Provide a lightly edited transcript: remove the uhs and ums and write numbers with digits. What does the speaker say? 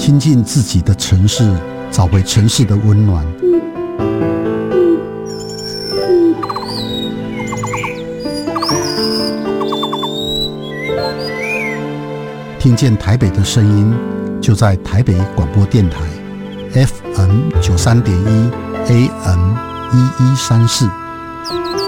亲近自己的城市，找回城市的温暖。听见台北的声音，就在台北广播电台 FM 93.1 AM 1134。